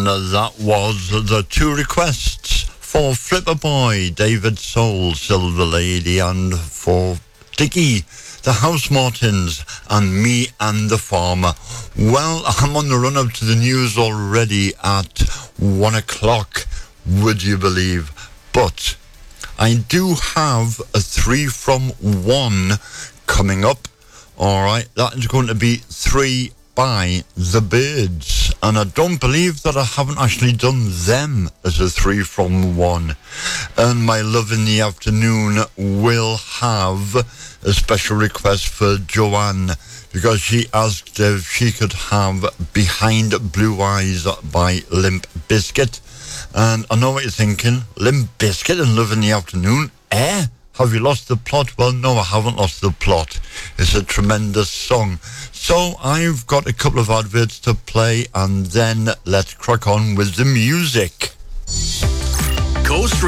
that was the two requests for Flipper Boy, David Soul, Silver Lady, and for Dickie, the House Martins, and Me and the Farmer. Well, I'm on the run up to the news already at 1 o'clock, would you believe? But I do have a 3 from 1 coming up. All right, that is going to be 3 by the Byrds, and I don't believe that I haven't actually done them as a 3 from 1. And my love in the afternoon will have a special request for Joanne, because she asked if she could have Behind Blue Eyes by Limp Bizkit. And I know what you're thinking, Limp Bizkit and Love in the Afternoon, eh? Have you lost the plot? Well, no, I haven't lost the plot. It's a tremendous song. So I've got a couple of adverts to play, and then let's crack on with the music. Coast